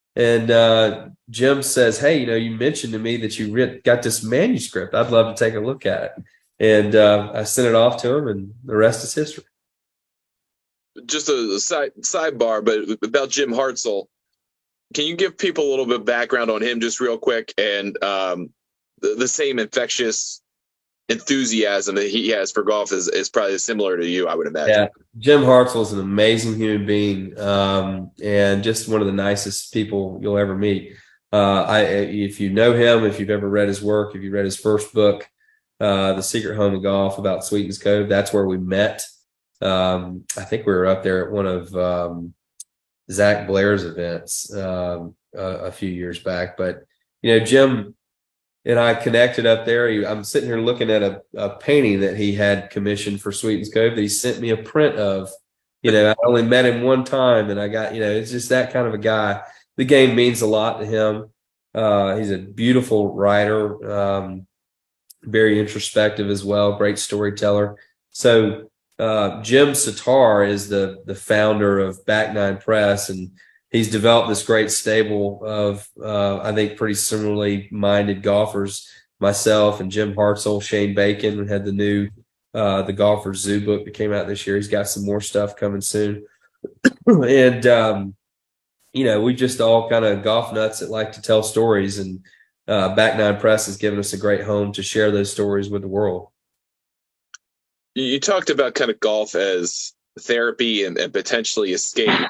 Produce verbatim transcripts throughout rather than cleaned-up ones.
And uh, Jim says, "Hey, you know, you mentioned to me that you re- got this manuscript. I'd love to take a look at it." And uh, I sent it off to him, and the rest is history. Just a, a side sidebar, but about Jim Hartzell, can you give people a little bit of background on him just real quick and um, the, the same infectious enthusiasm that he has for golf is, is probably similar to you, I would imagine. Yeah, Jim Hartzell is an amazing human being, um, and just one of the nicest people you'll ever meet. Uh, I, if you know him, if you've ever read his work, if you read his first book, uh, The Secret Home of Golf about Sweetens Cove, that's where we met. Um, I think we were up there at one of um, Zach Blair's events um, a, a few years back. But you know, Jim and I connected up there. He, I'm sitting here looking at a, a painting that he had commissioned for Sweetens Cove that he sent me a print of. You know, I only met him one time, and I got, you know, it's just that kind of a guy. The game means a lot to him. Uh, he's a beautiful writer, um, very introspective as well, great storyteller. So uh, Jim Sitar is the the founder of Back Nine Press, and he's developed this great stable of, uh, I think, pretty similarly minded golfers. Myself and Jim Hartzell, Shane Bacon had the new uh, the Golfer's Zoo book that came out this year. He's got some more stuff coming soon, and um, you know, we just all kind of golf nuts that like to tell stories, and uh, Back Nine Press has given us a great home to share those stories with the world. You, you talked about kind of golf as therapy and, and potentially escape.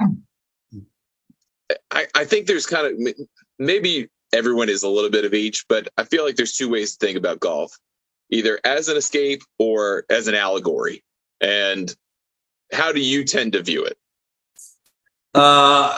I, I think there's kind of maybe everyone is a little bit of each, but I feel like there's two ways to think about golf, either as an escape or as an allegory. And how do you tend to view it? Uh,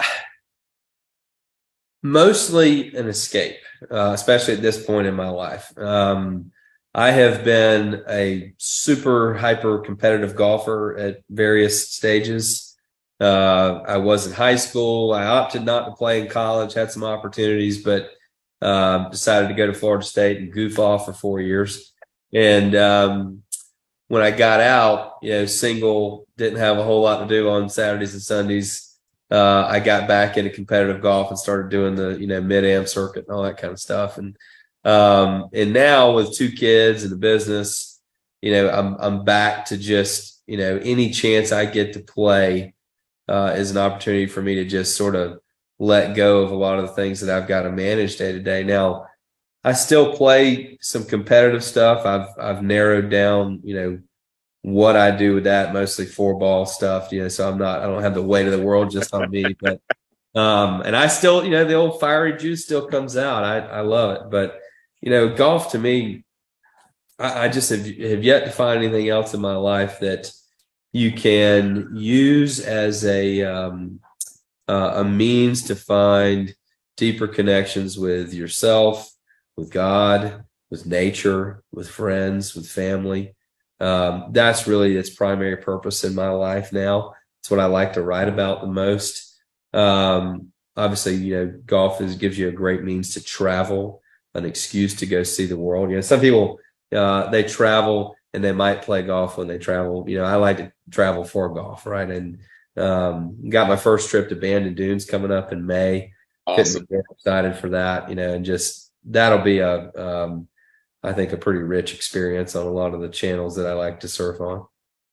mostly an escape, uh, especially at this point in my life. Um, I have been a super hyper competitive golfer at various stages. Uh, I was in high school. I opted not to play in college, had some opportunities, but um, decided to go to Florida State and goof off for four years. And um, when I got out, you know, single, didn't have a whole lot to do on Saturdays and Sundays. Uh, I got back into competitive golf and started doing the, you know, mid-am circuit and all that kind of stuff. And um, and now with two kids and the business, you know, I'm I'm back to just, you know, any chance I get to play uh, is an opportunity for me to just sort of let go of a lot of the things that I've got to manage day to day. Now, I still play some competitive stuff. I've I've narrowed down, you know, what I do with that, mostly four ball stuff, you know, so I'm not, I don't have the weight of the world just on me, but, um, and I still, you know, the old fiery juice still comes out. I, I love it, but, you know, golf to me, I, I just have, have yet to find anything else in my life that you can use as a, um, uh, a means to find deeper connections with yourself, with God, with nature, with friends, with family. Um, that's really its primary purpose in my life now. It's what I like to write about the most. Um, obviously, you know, golf is, gives you a great means to travel, an excuse to go see the world. You know, some people, uh, they travel and they might play golf when they travel. You know, I like to travel for golf, right? And um, got my first trip to Bandon Dunes coming up in May. Awesome. Couldn't be more excited for that, you know, and just that'll be a, um, I think, a pretty rich experience on a lot of the channels that I like to surf on.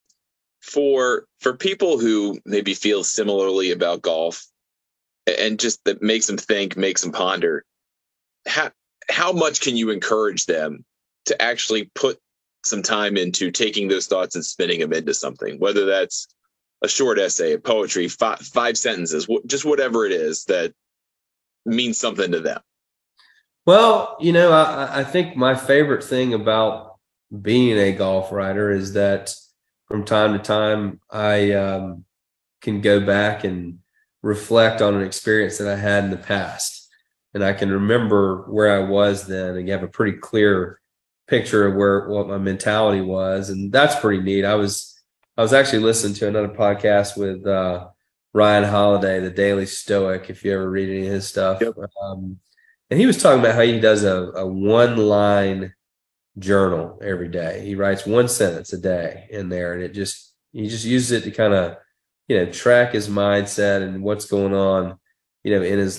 For for people who maybe feel similarly about golf and just that makes them think, makes them ponder, how how much can you encourage them to actually put some time into taking those thoughts and spinning them into something, whether that's a short essay, a poetry, five, five sentences, just whatever it is that means something to them? Well, you know, I, I think my favorite thing about being a golf writer is that from time to time I um, can go back and reflect on an experience that I had in the past. And I can remember where I was then and have a pretty clear picture of where what my mentality was. And that's pretty neat. I was I was actually listening to another podcast with uh, Ryan Holiday, the Daily Stoic, if you ever read any of his stuff. Yep. Um, and he was talking about how he does a, a one line journal every day. He writes one sentence a day in there, and it just he just uses it to kind of, you know, track his mindset and what's going on, you know, in his